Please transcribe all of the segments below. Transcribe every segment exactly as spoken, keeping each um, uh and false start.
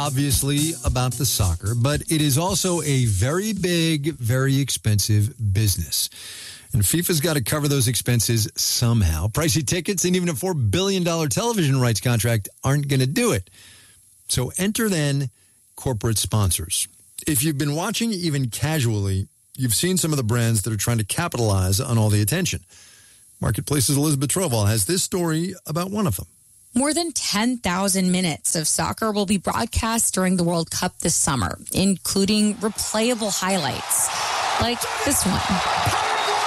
Obviously about the soccer, but it is also a very big, very expensive business. And FIFA's got to cover those expenses somehow. Pricey tickets and even a four billion dollars television rights contract aren't going to do it. So enter then corporate sponsors. If you've been watching even casually, you've seen some of the brands that are trying to capitalize on all the attention. Marketplace's Elizabeth Troval has this story about one of them. More than ten thousand minutes of soccer will be broadcast during the World Cup this summer, including replayable highlights like this one.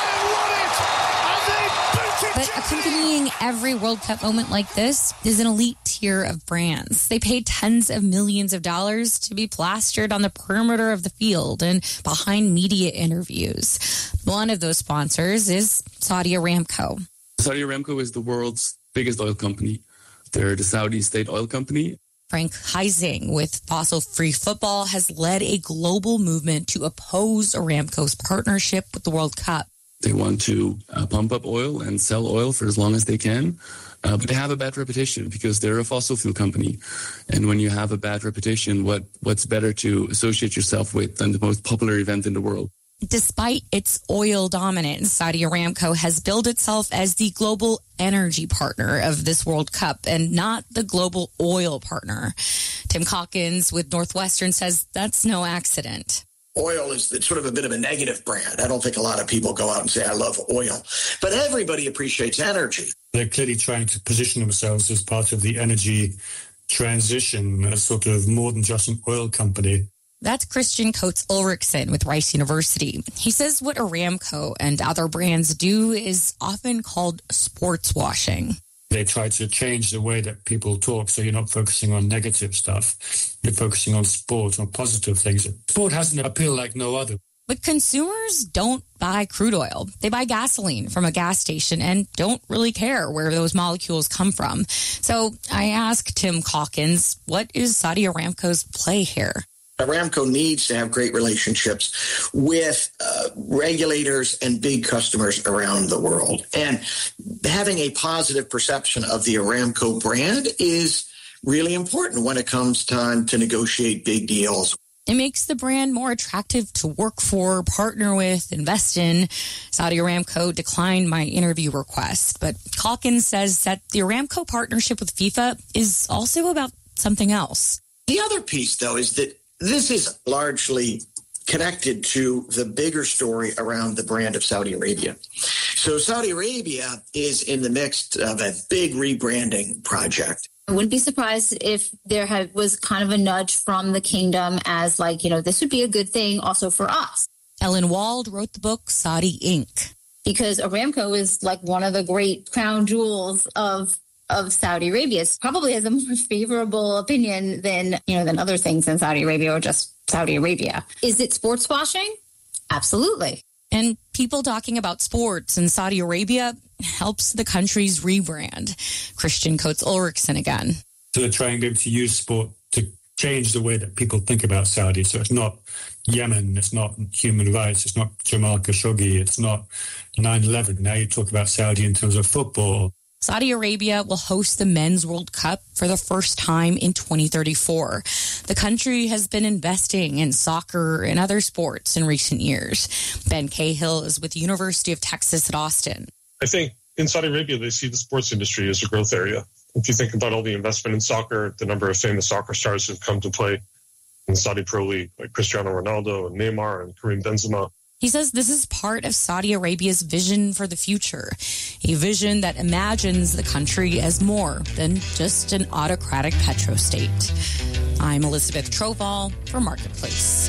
But accompanying every World Cup moment like this is an elite tier of brands. They pay tens of millions of dollars to be plastered on the perimeter of the field and behind media interviews. One of those sponsors is Saudi Aramco. Saudi Aramco is the world's biggest oil company. They're the Saudi state oil company. Frank Heising with Fossil Free Football has led a global movement to oppose Aramco's partnership with the World Cup. They want to uh, pump up oil and sell oil for as long as they can, uh, but they have a bad reputation because they're a fossil fuel company. And when you have a bad reputation, what what's better to associate yourself with than the most popular event in the world? Despite its oil dominance, Saudi Aramco has billed itself as the global energy partner of this World Cup and not the global oil partner. Tim Calkins with Northwestern says that's no accident. Oil is sort of a bit of a negative brand. I don't think a lot of people go out and say, I love oil. But everybody appreciates energy. They're clearly trying to position themselves as part of the energy transition, as sort of more than just an oil company. That's Christian Coates Ulrichsen with Rice University. He says what Aramco and other brands do is often called sports washing. They try to change the way that people talk, so you're not focusing on negative stuff. You're focusing on sport, on positive things. Sport has an appeal like no other. But consumers don't buy crude oil. They buy gasoline from a gas station and don't really care where those molecules come from. So I asked Tim Calkins, what is Saudi Aramco's play here? Aramco needs to have great relationships with uh, regulators and big customers around the world. And having a positive perception of the Aramco brand is really important when it comes time to negotiate big deals. It makes the brand more attractive to work for, partner with, invest in. Saudi Aramco declined my interview request, but Calkins says that the Aramco partnership with FIFA is also about something else. The other piece, though, is that this is largely connected to the bigger story around the brand of Saudi Arabia. So Saudi Arabia is in the midst of a big rebranding project. I wouldn't be surprised if there had, was kind of a nudge from the kingdom as like, you know, this would be a good thing also for us. Ellen Wald wrote the book Saudi Incorporated. Because Aramco is like one of the great crown jewels of of Saudi Arabia. It probably has a more favorable opinion than, you know, than other things in Saudi Arabia or just Saudi Arabia. Is it sports washing? Absolutely. And people talking about sports in Saudi Arabia helps the country's rebrand. Christian Coates Ulrichsen again. So they're trying to use sport to change the way that people think about Saudi. So it's not Yemen, it's not human rights, it's not Jamal Khashoggi, it's not nine eleven. Now you talk about Saudi in terms of football. Saudi Arabia will host the Men's World Cup for the first time in twenty thirty-four. The country has been investing in soccer and other sports in recent years. Ben Cahill is with the University of Texas at Austin. I think in Saudi Arabia, they see the sports industry as a growth area. If you think about all the investment in soccer, the number of famous soccer stars who've come to play in the Saudi Pro League, like Cristiano Ronaldo and Neymar and Karim Benzema. He says this is part of Saudi Arabia's vision for the future, a vision that imagines the country as more than just an autocratic petrostate. I'm Elizabeth Troval for Marketplace.